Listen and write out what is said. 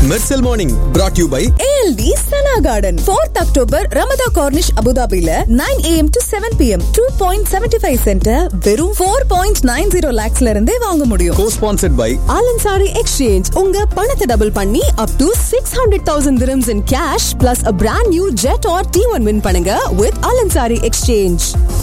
Mersal Morning brought to you by ALD Sana Garden 4th October Ramada Cornish Abu Dhabi 9 AM to 7 PM 2.75 cent வெறும் 4.90 lakhs ல இருந்தே வாங்க முடியும். co-sponsored by Alansari Exchange உங்க பணத்தை double பண்ணி up to 600,000 dirhams in cash plus a brand new jet or T1 win பண்ணுங்க with Alansari Exchange.